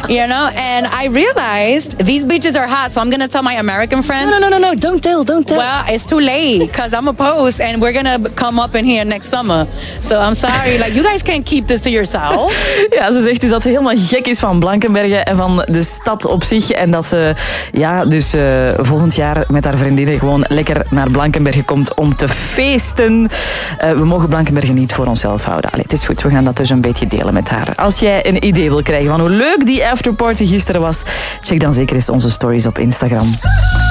You know, and I realized these beaches are hot, so I'm gonna tell my American friends. No, don't tell. Well, it's too late, because I'm a post, and we're gonna come up in here next summer. So I'm sorry, like, you guys can't keep this to yourself. Ja, ze zegt dus dat ze helemaal gek is van Blankenberge en van de stad op zich. En dat ze volgend jaar met haar vriendinnen gewoon lekker naar Blankenberge komt om te feesten. We mogen Blankenberge niet voor onszelf houden. Allee, het is goed, we gaan dat dus een beetje delen met haar. Als jij een idee wil krijgen van hoe leuk die afterparty gisteren was, check dan zeker eens onze stories op Instagram.